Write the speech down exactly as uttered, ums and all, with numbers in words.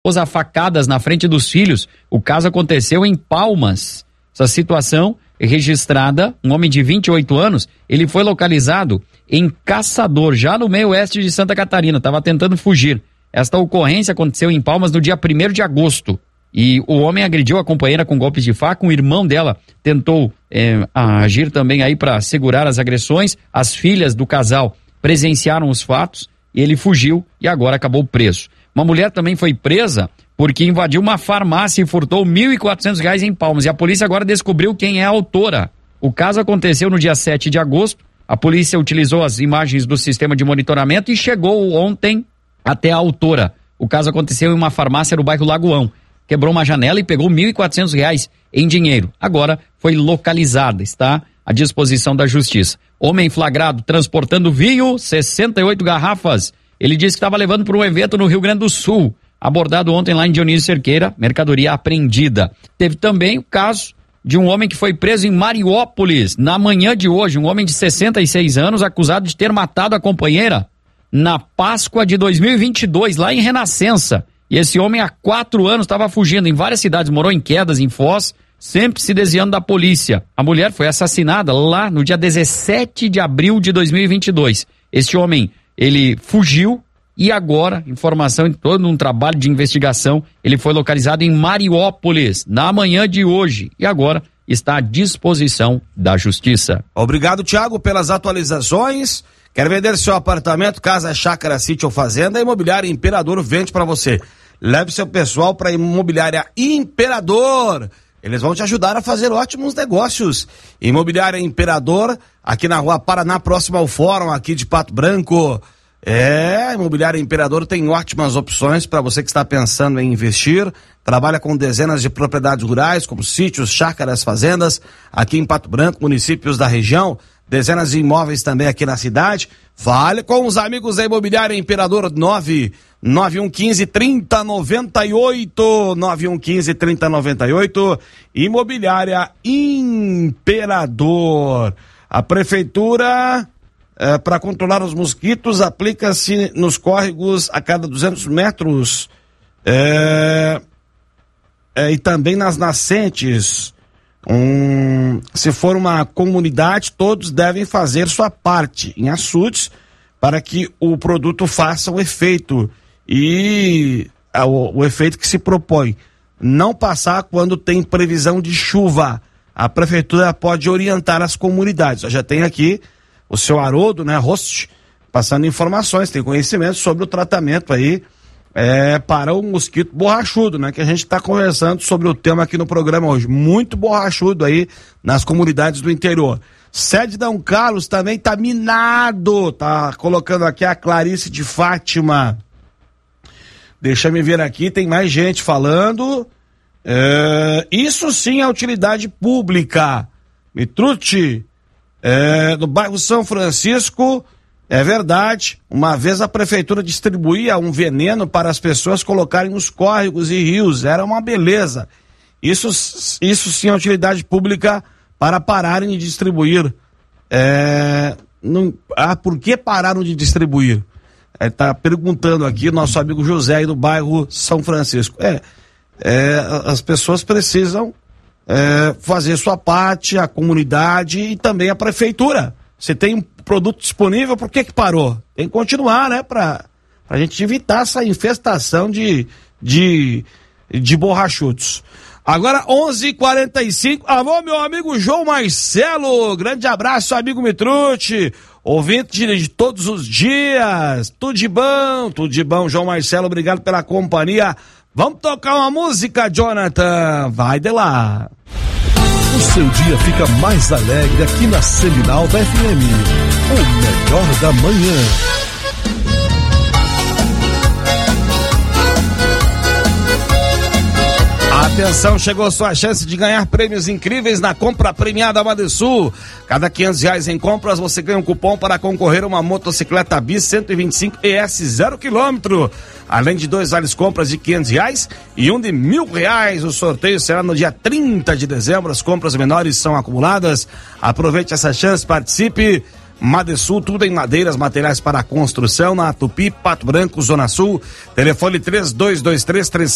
esposa a facadas na frente dos filhos. O caso aconteceu em Palmas. Essa situação é registrada, um homem de vinte e oito anos, ele foi localizado em Caçador, já no meio oeste de Santa Catarina, estava tentando fugir. Esta ocorrência aconteceu em Palmas no dia primeiro de agosto. E o homem agrediu a companheira com golpes de faca, um irmão dela tentou é, agir também aí para segurar as agressões. As filhas do casal presenciaram os fatos, ele fugiu e agora acabou preso. Uma mulher também foi presa porque invadiu uma farmácia e furtou mil e quatrocentos reais em Palmas. E a polícia agora descobriu quem é a autora. O caso aconteceu no dia sete de agosto. A polícia utilizou as imagens do sistema de monitoramento e chegou ontem até a autora. O caso aconteceu em uma farmácia no bairro Lagoão. Quebrou uma janela e pegou mil e quatrocentos reais em dinheiro. Agora foi localizada, está à disposição da justiça. Homem flagrado transportando vinho, sessenta e oito garrafas. Ele disse que estava levando para um evento no Rio Grande do Sul. Abordado ontem lá em Dionísio Cerqueira, mercadoria apreendida. Teve também o caso de um homem que foi preso em Mariópolis. Na manhã de hoje, um homem de sessenta e seis anos acusado de ter matado a companheira na Páscoa de dois mil e vinte e dois, lá em Renascença. E esse homem há quatro anos estava fugindo em várias cidades, morou em Quedas, em Foz, sempre se desviando da polícia. A mulher foi assassinada lá no dia dezessete de abril de dois mil e vinte e dois. Este homem, ele fugiu e agora, informação em todo um trabalho de investigação, ele foi localizado em Mariópolis, na manhã de hoje. E agora está à disposição da justiça. Obrigado, Thiago, pelas atualizações. Quer vender seu apartamento, casa, chácara, sítio ou fazenda? A Imobiliária Imperador vende para você. Leve seu pessoal para a Imobiliária Imperador. Eles vão te ajudar a fazer ótimos negócios. Imobiliária Imperador, aqui na Rua Paraná, próximo ao Fórum, aqui de Pato Branco. É, a Imobiliária Imperador tem ótimas opções para você que está pensando em investir. Trabalha com dezenas de propriedades rurais, como sítios, chácaras, fazendas, aqui em Pato Branco, municípios da região. Dezenas de imóveis também aqui na cidade. Fale com os amigos da Imobiliária Imperador. nove nove um um cinco, trinta, noventa e oito, nove um um cinco, trinta, noventa e oito. Imobiliária Imperador. A prefeitura, é, para controlar os mosquitos, aplica-se nos córregos a cada duzentos metros é, é, e também nas nascentes. Um, se for uma comunidade, todos devem fazer sua parte em açudes para que o produto faça o efeito e a, o, o efeito que se propõe. Não passar quando tem previsão de chuva. A prefeitura pode orientar as comunidades. Eu já tem aqui o seu Haroldo, né, host, passando informações, tem conhecimento sobre o tratamento aí É, para o mosquito borrachudo, né? Que a gente está conversando sobre o tema aqui no programa hoje. Muito borrachudo aí nas comunidades do interior. Sede Dom Carlos também tá minado. Tá colocando aqui a Clarice de Fátima. Deixa eu ver aqui, tem mais gente falando. É, isso sim é utilidade pública. Mitrucci, é, do bairro São Francisco. É verdade, uma vez a prefeitura distribuía um veneno para as pessoas colocarem nos córregos e rios, era uma beleza. Isso, isso sim é utilidade pública para pararem de distribuir. É, não, ah, por que pararam de distribuir? Está perguntando aqui nosso amigo José aí do bairro São Francisco. É, é as pessoas precisam é, fazer sua parte, a comunidade e também a prefeitura. Você tem um produto disponível, por que que parou? Tem que continuar, né, pra, pra gente evitar essa infestação de, de, de borrachudos. Agora, onze e quarenta e cinco, alô, meu amigo João Marcelo, grande abraço, amigo Mitrucci, ouvinte de, de todos os dias, tudo de bom, tudo de bom, João Marcelo, obrigado pela companhia. Vamos tocar uma música, Jonathan, vai de lá. O seu dia fica mais alegre aqui na Seminal da F M. O melhor da manhã. Atenção, chegou sua chance de ganhar prêmios incríveis na compra premiada Madesul. Cada quinhentos reais em compras você ganha um cupom para concorrer a uma motocicleta Bis cento e vinte e cinco E S zero quilômetro. Além de dois vales compras de quinhentos reais e um de mil reais. O sorteio será no dia trinta de dezembro. As compras menores são acumuladas. Aproveite essa chance, participe. Madesul, tudo em madeiras, materiais para construção, na Tupi, Pato Branco, Zona Sul. Telefone três dois dois três, três